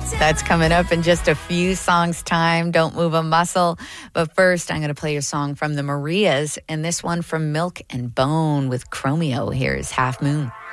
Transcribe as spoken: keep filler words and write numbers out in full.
That's coming up in just a few songs' time. Don't move a muscle. But first, I'm going to play a song from the Marias, and this one from Milk and Bone with Chromeo. Here's Half Moon.